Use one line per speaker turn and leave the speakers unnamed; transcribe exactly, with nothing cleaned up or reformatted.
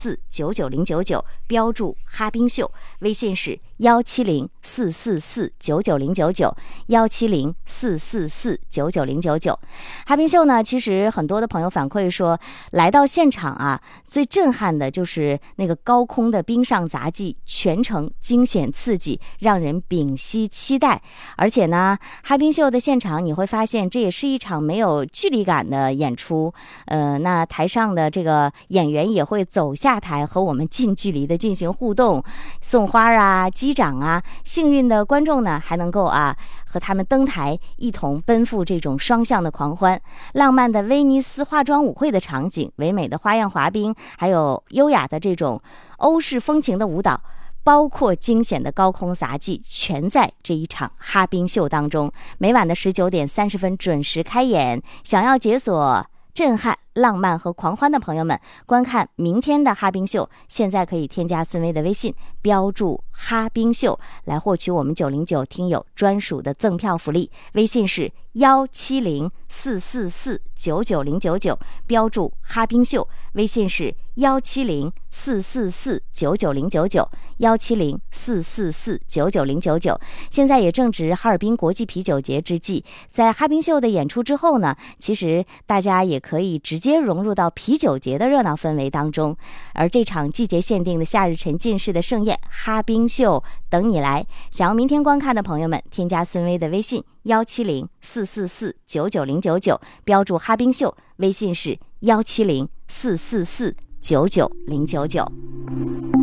四九九零九九，标注哈冰秀，微信是幺七零四四四九九零九九，幺七零四四四九九零九九。哈冰秀呢，其实很多的朋友反馈说，来到现场啊，最震撼的就是那个高空的冰上杂技，全程惊险刺激，让人屏息期待。而且呢，哈冰秀的现场你会发现，这也是一场没有距离感的演出。呃，那台上的这个演员也会走下台和我们近距离的进行互动，送花啊、击掌啊，幸运的观众呢还能够啊和他们登台，一同奔赴这种双向的狂欢。浪漫的威尼斯化妆舞会的场景，唯美的花样滑冰，还有优雅的这种欧式风情的舞蹈，包括惊险的高空杂技，全在这一场哈冰秀当中。每晚的十九点三十分准时开演，想要解锁震撼、浪漫和狂欢的朋友们，观看明天的哈冰秀，现在可以添加孙威的微信，标注哈冰秀，来获取我们九零九听友专属的赠票福利。微信是幺七零四四四九九零九九，标注哈冰秀，微信是幺七零四四四九九零九九，幺七零四四四九九零九九。现在也正值哈尔滨国际啤酒节之际，在哈冰秀的演出之后呢，其实大家也可以直接融入到啤酒节的热闹氛围当中。而这场季节限定的夏日沉浸式的盛宴哈冰秀等你来，想要明天观看的朋友们，添加孙威的微信幺七零四四四九九零九九，标注哈冰秀，微信是幺七零四四四九九零九九。